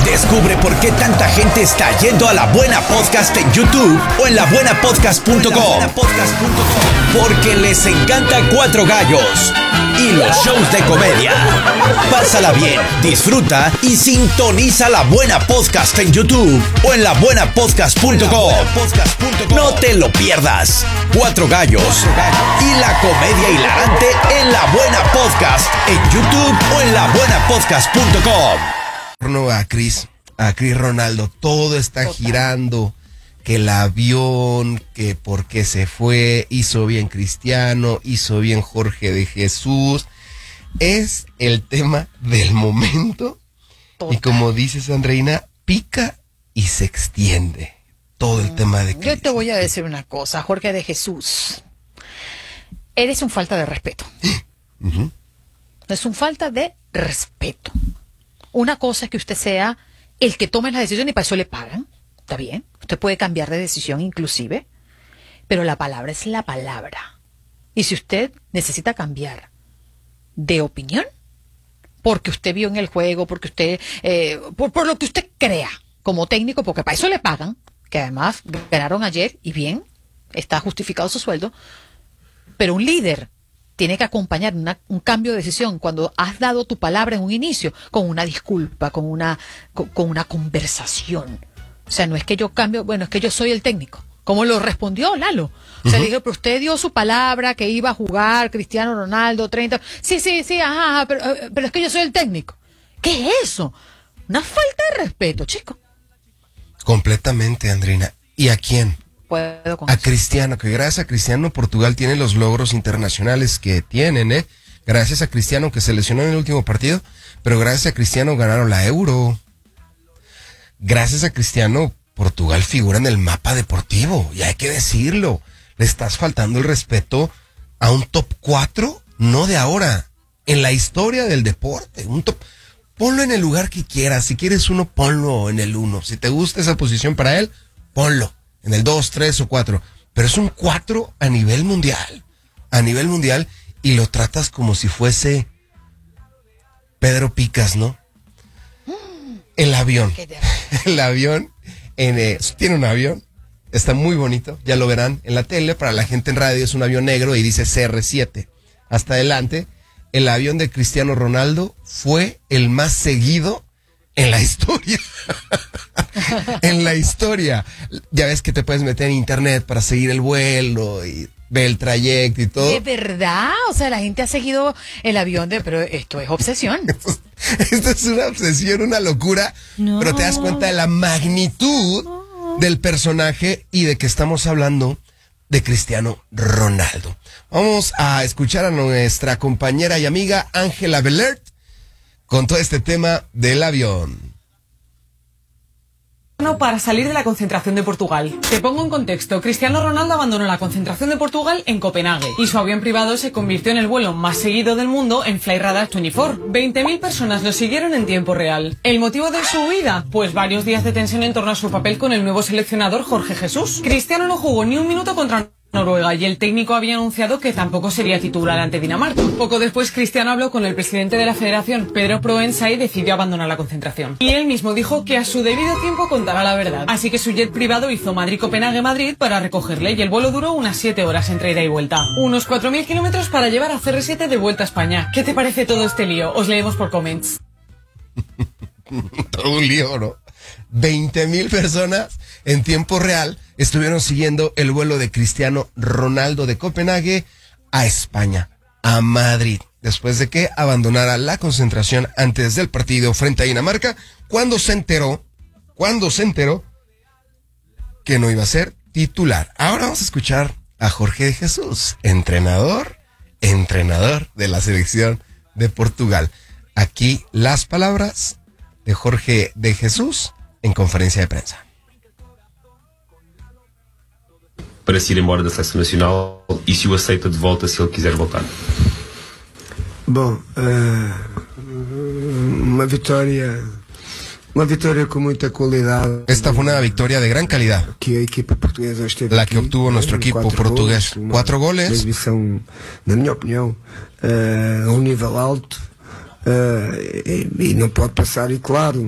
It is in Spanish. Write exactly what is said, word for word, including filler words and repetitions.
Descubre por qué tanta gente está yendo a La Buena Podcast en YouTube o en la buena podcast punto com. Porque les encanta Cuatro Gallos y los shows de comedia. Pásala bien, disfruta y sintoniza La Buena Podcast en YouTube o en la buena podcast punto com. No te lo pierdas. Cuatro Gallos y la comedia hilarante en La Buena Podcast en YouTube o en la buena podcast punto com. A Cris, a Cris Ronaldo, todo está Total. girando, que el avión, que por qué se fue, hizo bien Cristiano, hizo bien Jorge de Jesús, es el tema del momento. Total. Y como dices, Andreina, pica y se extiende todo el tema de Cris. Yo te voy a decir una cosa, Jorge de Jesús, eres un falta de respeto. Uh-huh. Es un falta de respeto. Una cosa es que usted sea el que tome la decisión y para eso le pagan. Está bien. Usted puede cambiar de decisión inclusive. Pero la palabra es la palabra. Y si usted necesita cambiar de opinión, porque usted vio en el juego, porque usted, eh, por, por lo que usted crea como técnico, porque para eso le pagan, que además ganaron ayer y bien, está justificado su sueldo, pero un líder tiene que acompañar una, un cambio de decisión cuando has dado tu palabra en un inicio, con una disculpa, con una, con, con una conversación. O sea, no es que yo cambio, bueno, es que yo soy el técnico. Como lo respondió Lalo. O sea, uh-huh. le dije, pero usted dio su palabra que iba a jugar Cristiano Ronaldo, treinta. Sí, sí, sí, ajá, ajá pero, pero es que yo soy el técnico. ¿Qué es eso? Una falta de respeto, chico. Completamente, Andreina. ¿Y a quién? Puedo con a eso. Cristiano, que gracias a Cristiano Portugal tiene los logros internacionales que tienen, ¿eh? Gracias a Cristiano que se lesionó en el último partido, pero gracias a Cristiano ganaron la Euro. Gracias a Cristiano Portugal figura en el mapa deportivo, y hay que decirlo. Le estás faltando el respeto a un top cuatro, no de ahora, en la historia del deporte. Un top, ponlo en el lugar que quieras. Si quieres uno, ponlo en el uno. Si te gusta esa posición para él, ponlo en el dos, tres o cuatro, pero es un cuatro a nivel mundial, a nivel mundial, y lo tratas como si fuese Pedro Picas, ¿no? El avión, el avión, en, eh, tiene un avión, está muy bonito, ya lo verán en la tele, para la gente en radio es un avión negro y dice C R siete, hasta adelante. El avión de Cristiano Ronaldo fue el más seguido en la historia. En la historia. Ya ves que te puedes meter en internet para seguir el vuelo y ver el trayecto y todo. ¿De verdad? O sea, la gente ha seguido el avión de... Pero esto es obsesión. Esto es una obsesión, una locura. No. Pero te das cuenta de la magnitud no. del personaje y de que estamos hablando de Cristiano Ronaldo. Vamos a escuchar a nuestra compañera y amiga Ángela Belert con todo este tema del avión. Para salir de la concentración de Portugal. Te pongo en contexto. Cristiano Ronaldo abandonó la concentración de Portugal en Copenhague y su avión privado se convirtió en el vuelo más seguido del mundo en Flightradar veinticuatro. veinte mil personas lo siguieron en tiempo real. ¿El motivo de su huida? Pues varios días de tensión en torno a su papel con el nuevo seleccionador Jorge Jesús. Cristiano no jugó ni un minuto contra Noruega y el técnico había anunciado que tampoco sería titular ante Dinamarca. Poco después Cristiano habló con el presidente de la federación, Pedro Proença, y decidió abandonar la concentración. Y él mismo dijo que a su debido tiempo contará la verdad. Así que su jet privado hizo Madrid-Copenhague-Madrid para recogerle y el vuelo duró unas siete horas entre ida y vuelta. Unos cuatro mil kilómetros para llevar a C R siete de vuelta a España. ¿Qué te parece todo este lío? Os leemos por comments. Todo un lío, ¿no? veinte mil personas en tiempo real estuvieron siguiendo el vuelo de Cristiano Ronaldo de Copenhague a España, a Madrid, después de que abandonara la concentración antes del partido frente a Dinamarca, cuando se enteró, cuando se enteró que no iba a ser titular. Ahora vamos a escuchar a Jorge de Jesús, entrenador, entrenador de la selección de Portugal. Aquí las palabras de Jorge de Jesús em conferência de prensa. Para se ir embora da seleção nacional e se o aceita de volta se ele quiser voltar? Bom, uh, uma vitória, uma vitória com muita qualidade. Esta fue una victoria de gran calidad. Que a equipa portuguesa esteve la que obtuvo aqui, nuestro equipo quatro portugués. Goles, Cuatro goles. Uma exibição, na minha opinião, uh, a um nível alto. Uh, e, e não pode passar, e claro,